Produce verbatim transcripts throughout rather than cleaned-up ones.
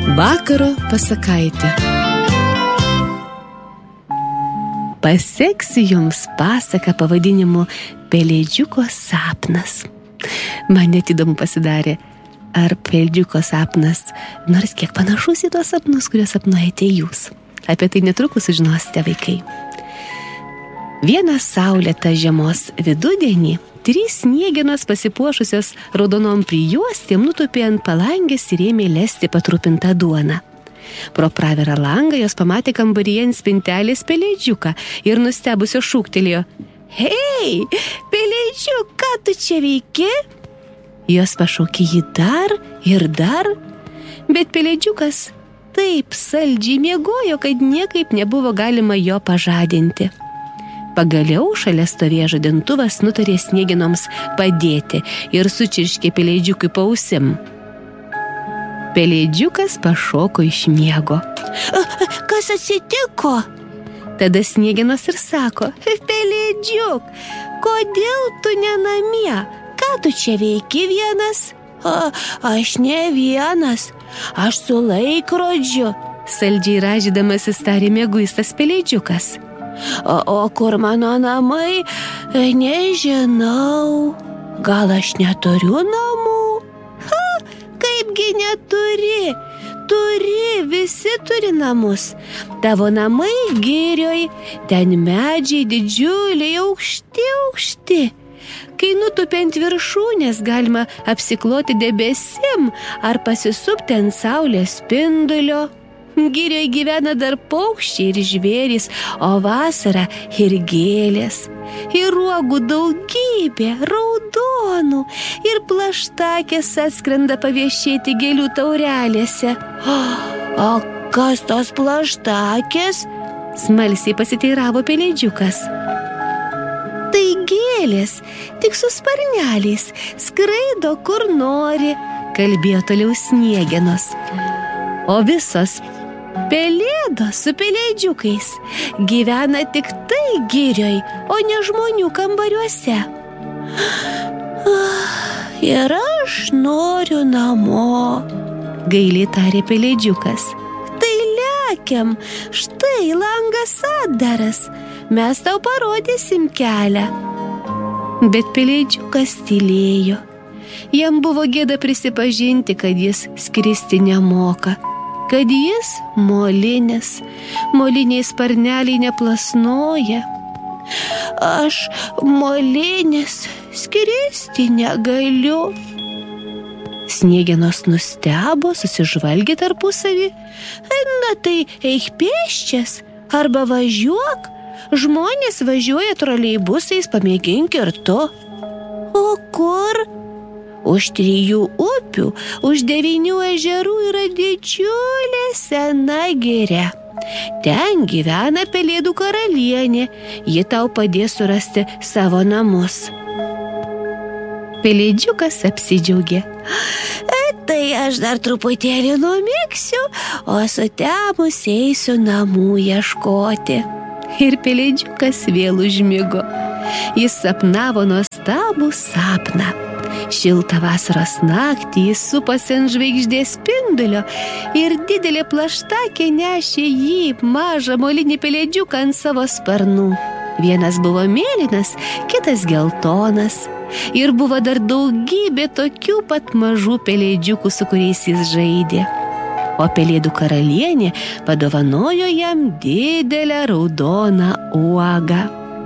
Vakaro pasakaitė. Paseksiu jums pasaką pavadinimu Pelėdžiuko sapnas. Man net įdomu pasidarė, ar Pelėdžiuko sapnas nors kiek panašus į tuos sapnus, kuriuos sapnuojate jūs. Apie tai netrukus sužinosite, vaikai. Vieną saulėtą žiemos vidudienį trys sniegenos pasipuošusios raudonom prijuostėm nutūpė ant palangės ir ėmė lesti patrupintą duoną. Pro pravirą langą jos pamatė kambaryje ant spintelės Pelėdžiuką ir nustebusio šūktelėjo: "Hei, Pelėdžiuk, ką tu čia veiki?" Jos pašaukė jį dar ir dar, bet Pelėdžiukas taip saldžiai miegojo, kad niekaip nebuvo galima jo pažadinti. Pagaliau šalia stovėjo žadintuvas nutarė sniegenoms padėti ir sučirškė Pelėdžiukui po ausim. Pelėdžiukas pašoko iš miego. "Kas atsitiko?" Tada sniegenos ir sako: "Pelėdžiuk, kodėl tu ne namie? Ką tu čia veiki vienas?" A, aš ne vienas, aš su laikrodžiu, saldžiai rąžydamasis tarė mieguistas Pelėdžiukas. O, o kur mano namai? Nežinau. Gal aš neturiu namų? Ha, kaipgi neturi? Turi, visi turi namus. Tavo namai girioj, ten medžiai didžiuliai, aukšti, aukšti. Kai nutūpi ant viršūnės, galima apsikloti debesim ar pasisupti ant saulės spindulio. Girioje gyvena dar paukščiai ir žvėrys, o vasarą ir gėlės. Ir uogų daugybė, raudonų, ir plaštakės atskrenda paviešėti gėlių taurelėse. O, o kas tos plaštakės? Smalsiai pasiteiravo Pelėdžiukas. Tai gėlės, tik su sparneliais, skraido kur nori, kalbėjo toliau sniegenos. O visos pelėdos su pelėdžiukais gyvena tik tai girioj, o ne žmonių kambariuose. Ir aš noriu namo, gailiai tarė Pelėdžiukas. Tai lekiam, štai langas atdaras, mes tau parodysim kelią. Bet Pelėdžiukas tylėjo. Jam buvo gėda prisipažinti, kad jis skristi nemoka, kad jis molinis, moliniai sparneliai neplasnoja. Aš molinis, skristi negaliu. Sniegenos nustebo, susižvalgė tarpusavį. Na tai eik pėsčias arba važiuok. Žmonės važiuoja troleibusais, pamėgink ir tu. O kur? Už trijų upių, už devynių ežerų yra didžiulė sena giria. Ten gyvena pelėdų karalienė, ji tau padės surasti savo namus. Pelėdžiukas apsidžiaugė. Tai aš dar truputėlį numigsiu, o sutemus eisiu namų ieškoti. Ir Pelėdžiukas vėl užmigo. Jis sapnavo nuostabų sapną. Šiltą vasaros naktį jis supasi ant žvaigždės spindulio ir didelė plaštakė nešė jį, mažą molinį pelėdžiuką, ant savo sparnų. Vienas buvo mėlynas, kitas geltonas. Ir buvo dar daugybė tokių pat mažų pelėdžiukų, su kuriais jis žaidė. O pelėdų karalienė padovanojo jam didelę raudoną uogą.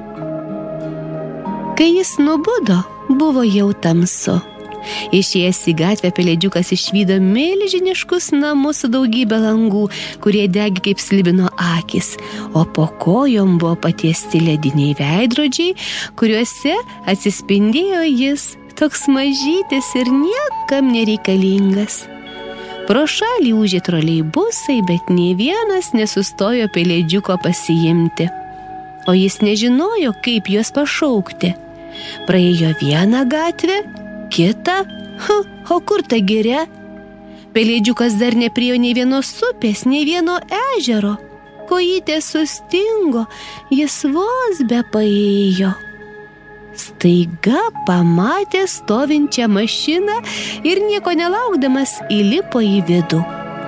Kai jis nubudo, buvo jau tamsu. Išėjęs į gatvę, Pelėdžiukas išvydo milžiniškus namus su daugybė langų, kurie degė kaip slibino akys, o po kojom buvo patiesti lediniai veidrodžiai, kuriuose atsispindėjo jis, toks mažytis ir niekam nereikalingas. Pro šalį ūžė troleibusai, bet nė vienas nesustojo Pelėdžiuko pasiimti. O jis nežinojo, kaip juos pašaukti. Praėjo vieną gatvę, kitą, ha, o kur ta giria? Pelėdžiukas dar nepriėjo nei vienos upės, nei vieno ežero. Kojytės sustingo, jis vos be paėjo. Staiga pamatė stovinčią mašiną ir nieko nelaukdamas įlipo į vidų.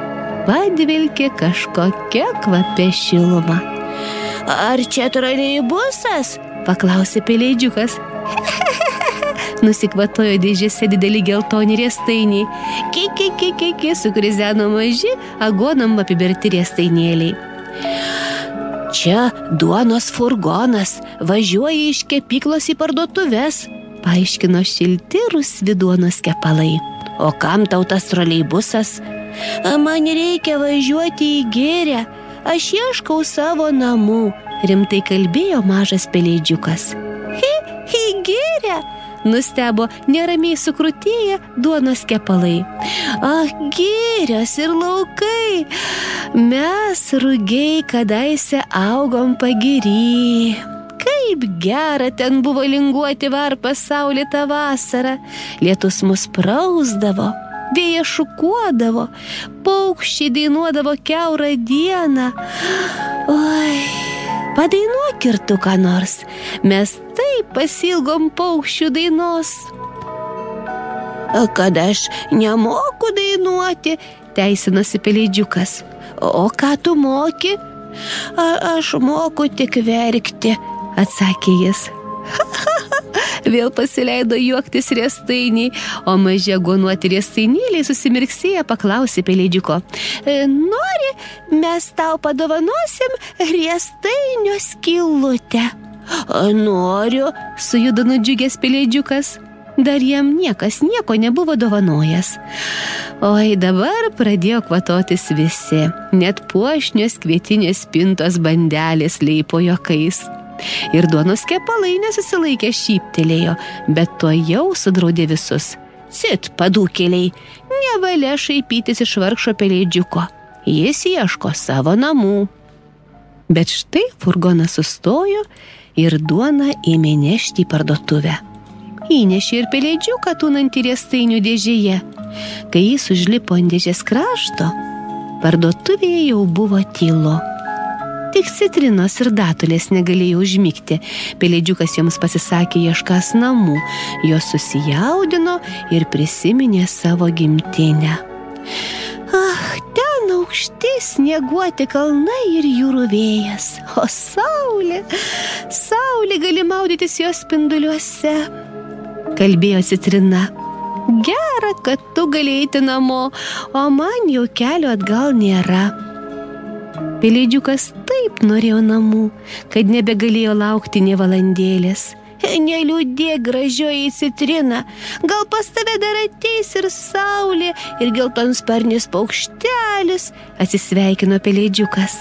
padvilkė kažkokia kvapia šiluma. Ar čia troleibusas? Paklausė pelėdžiukas. Nusikvatojo dėžėse dideli geltoni riestainiai. Kiki, kiki, kiki, sukrizeno maži, agonom apiberti riestainėliai. Čia duonos furgonas, važiuoja iš kepyklos į parduotuves, paaiškino šilti rusvi duonos kepalai. O kam tau tas troleibusas? Man reikia važiuoti į Gėrę, aš ieškau savo namų, rimtai kalbėjo mažas pelėdžiukas. Hi, į Gėrę? Nustebo neramiai sukrutėję duonos kepalai. Ach, girios ir laukai, mes rugiai kadaise augom Pagiry. Kaip gera ten buvo linguoti varpą saulėtą vasarą. Lietus mus prausdavo, vėjas šukuodavo, paukščiai dainuodavo kiaurą dieną. Oi, padainuok ir tu ką nors, mes taip pasilgom paukščių dainos. Kad aš nemoku dainuoti, teisinosi pelėdžiukas. O ką tu moki? A, aš moku tik verkti, atsakė jis. Vėl pasileido juoktis riestainiai, o maži agonuoti riestainėliai susimirksėję paklausė pelėdžiuko. Nori, mes tau padovanosim riestainio skylutę? Noriu, sujudo nudžiugęs pelėdžiukas. Dar jam niekas nieko nebuvo dovanojęs. Oi, dabar pradėjo kvatotis visi, net puošnios kvietinės pintos bandelės leipo juokais. Ir duonos kepalai nesusilaikė šyptelėjo, bet to jau sudraudė visus. Cit, padūkėliai, nevalia šaipytis iš vargšo pelėdžiuko. Jis ieško savo namų. Bet štai furgonas sustojo ir duoną ėmė nešti į parduotuvę. Įnešė ir pelėdžiuką tūnantį riestainių dėžėje. Kai jis užlipo ant dėžės krašto, parduotuvėje jau buvo tylu. Tik citrinos ir datulės negalėjo užmigti. Pelėdžiukas joms pasisakė ieškas namų. Jos susijaudino ir prisiminė savo gimtinę. Ach, ten aukšti snieguoti kalnai ir jūrų vėjas. O saulė, saulė gali maudytis jos spinduliuose, kalbėjo citrina. Gera, kad tu gali eiti namo, o man jau kelio atgal nėra. Pelėdžiukas taip norėjo namų, kad nebegalėjo laukti nė valandėlės. Neliūdėk, gražioji citrina, gal pas tave dar ateis ir saulė, ir geltonsparnis paukštelis, atsisveikino pelėdžiukas.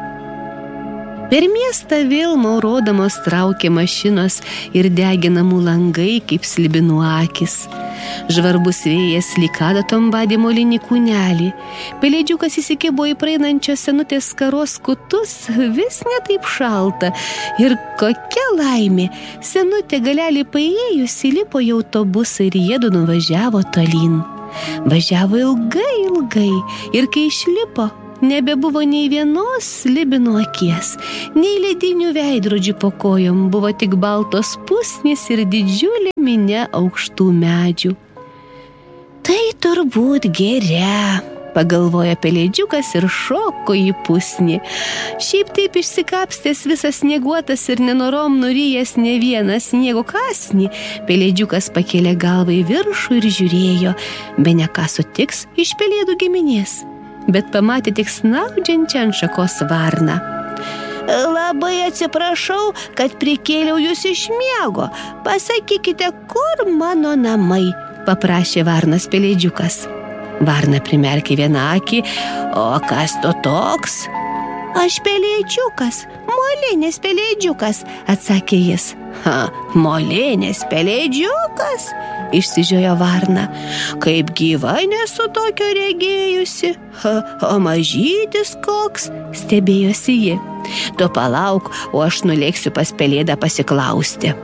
Per miestą vėl maurodamos traukė mašinos ir deginamų langai kaip slibinų akis. Žvarbus vėjas lyg adatom badė molinį kūnelį. Pelėdžiukas įsikibo į praeinančios senutės skaros kutus, vis ne taip šalta. Ir kokia laimė! Senutė galelį paėjusi lipo į autobusą ir jiedu nuvažiavo tolyn. Važiavo ilgai, ilgai ir kai išlipo, nebebuvo nei vienos slibino akies, nei ledinių veidrodžių po kojom, buvo tik baltos pusnys ir didžiulė minia aukštų medžių. Tai turbūt Gėrė, pagalvojo pelėdžiukas ir šoko į pusnį. Šiaip taip išsikapstęs visas snieguotas ir nenorom nurijęs ne vieną sniego kąsnį, pelėdžiukas pakėlė galvą į viršų ir žiūrėjo, bene ką sutiks iš pelėdų giminės. Bet pamatė tik snaudžiančią ant šakos varną. Labai atsiprašau, kad prikėliau jūs iš miego. Pasakykite, kur mano namai, paprašė varnas pelėdžiukas. Varna primerkė vieną akį. O kas tu toks? Aš pelėdžiukas, molinis pelėdžiukas, atsakė jis. Ha, molinis pelėdžiukas, išsižiojo varna. Kaip gyva nesu tokio regėjusi. Ha, o mažytis koks, stebėjosi ji. Tu palauk, o aš nulėksiu pas pelėdą pasiklausti.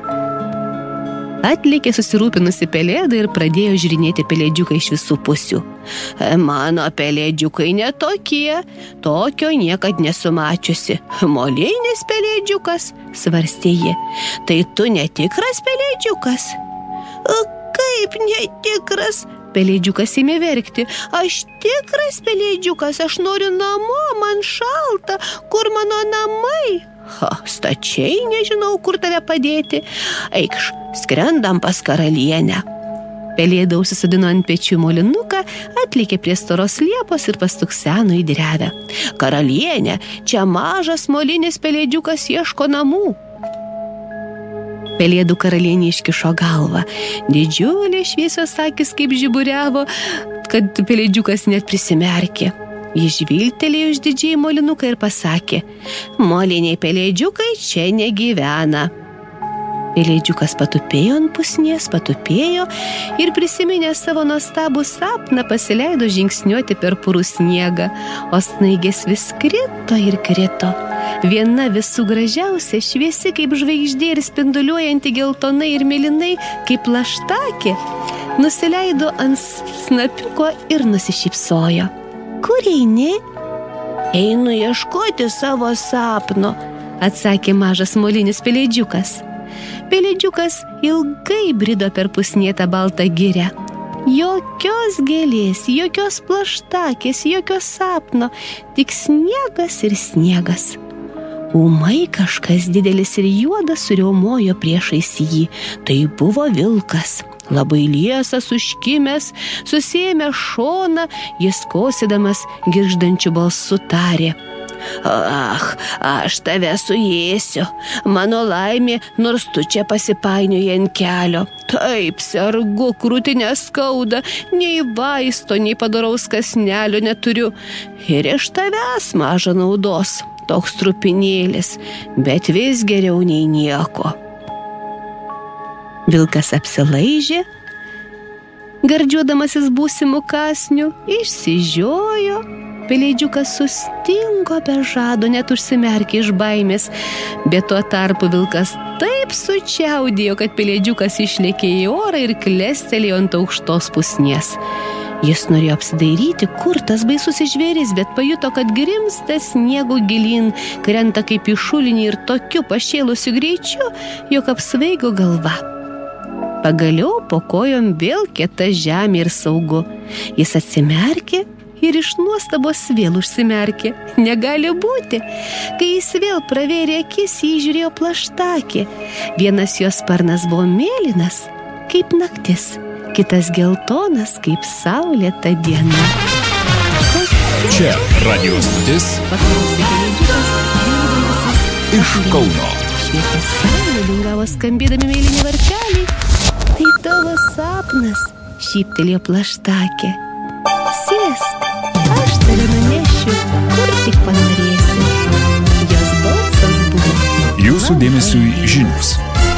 Atlėkė susirūpinusi pelėda ir pradėjo žiūrinėti pelėdžiuką iš visų pusių. Mano pelėdžiukai netokie, tokio niekad nesu mačiusi. Molinis pelėdžiukas, svarstė ji. Tai tu netikras pelėdžiukas? Kaip netikras? Pelėdžiukas ėmė verkti. Aš tikras pelėdžiukas, aš noriu namo, man šalta, kur mano namai? Ha, stačiai nežinau, kur tave padėti. Eikš, skrendam pas karalienę. Pelėda užsisodino ant pečių molinuką, atlikė prie storos liepos ir pastukseno į drevę. Karalienė, čia mažas molinis pelėdžiukas ieško namų. Pelėdų karalienė iškišo galvą. Didžiulė šviesios akys kaip žiburiavo, kad pelėdžiukas net prisimerkė. Jis žvilgtelėjo išdidžiai molinuką ir pasakė: moliniai pelėdžiukai čia negyvena. Pelėdžiukas patupėjo ant pusnies, patupėjo ir prisiminė savo nuostabų sapną, pasileido žingsniuoti per purų sniegą, o snaigės vis krito ir krito. Viena visų gražiausia, šviesi kaip žvaigždė ir spinduliuojanti geltonai ir mėlynai kaip plaštakė, nusileido ant snapiuko ir nusišypsojo. Kur eini? Einu ieškoti savo sapno, atsakė mažas molinis pelėdžiukas. Pelėdžiukas ilgai brido per pusnietą baltą girią. Jokios gėlės, jokios plaštakės, jokios sapno, tik sniegas ir sniegas. Ūmai kažkas didelis ir juodas suriaumojo priešais jį. Tai buvo vilkas. Labai liesas, užkimęs, susiėmė šoną, jis kosėdamas girgždančiu balsu tarė: Ach, aš tave suėsiu, mano laimė, nors tu čia pasipainioji ant kelio. Taip, sergu, krūtinę skauda, nei vaisto, nei padoraus kąsnelio neturiu. Ir iš tavęs maža naudos, toks trupinėlis, bet vis geriau nei nieko. Vilkas apsilaižė, gardžiuodamasis būsimų kąsnių, išsižiojo. Pelėdžiukas sustingo be žado, net užsimerkė iš baimės, bet tuo tarpu vilkas taip sučiaudėjo, kad pelėdžiukas išlėkė į orą ir klestelėjo ant aukštos pusnies. Jis norėjo apsidairyti, kur tas baisus žvėris, bet pajuto, kad grimzta sniego gilyn, krenta kaip į šulinį ir tokiu pašėlusiu greičiu, jog apsvaigo galva. Pagaliau po kojom vėl kieta žemė ir saugu. Jis atsimerkė ir iš nuostabos vėl užsimerkė. Negali būti. Kai jis vėl pravėrė akis, jį žiūrėjo plaštakė. Vienas jos sparnas buvo mėlynas, kaip naktis, kitas geltonas, kaip saulėta diena. Čia radijo stotis iš Kauno. Šviesa saulė lingavo skambėdami mėlyni varpeliai. Tai tavo sapnas, šyptelėjo plaštakė. Sėsk, aš tave nunešiu, kur tik panorėsi. Jos balsas buvo. Jūsų dėmesiui žinios.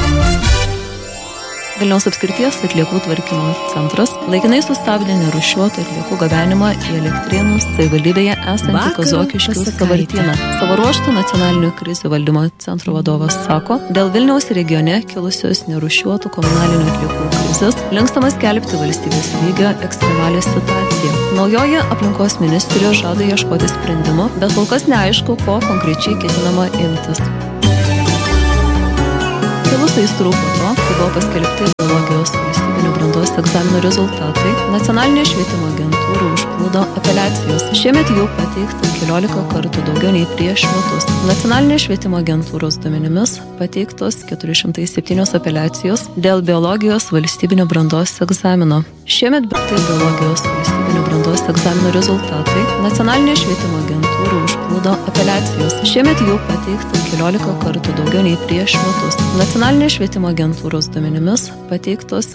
Vilniaus apskrities atliekų tvarkymo centras laikinai sustabdė nerūšiuotų atliekų gabenimą į Elektrėnų savivaldybėje esantį Kazokiškių sąvartyną. Savo ruožtu nacionalinio krizių valdymo centro vadovas sako, dėl Vilniaus regione kilusios nerūšiuotų komunalinių atliekų krizės linkstama skelbti valstybės lygio ekstremalią situaciją. Naujoji aplinkos ministerija žada ieškoti sprendimo, bet kol kas neaišku, ko konkrečiai ketinama imtis. Kilus aistrų po to, kai buvo paskelbti biologijos valstybinio brandos egzamino rezultatai, nacionalinė švietimo agentūra užplūdo apeliacijos. Šiemet jų pateikta keliolika kartų daugiau nei prieš metus. Nacionalinė švietimo agentūros duomenimis pateiktos keturi šimtai septynios apeliacijos dėl biologijos valstybinio brandos egzamino. Šiemet baigti biologijos valstybinio brandos egzamino rezultatai, nacionalinė švietimo agentūra užplūdo apeliacijos. Šiemet jų pateikta keliolika kartų daugiau nei prieš metus. Nacionalinė švietimo agentūros duomenimis pateiktos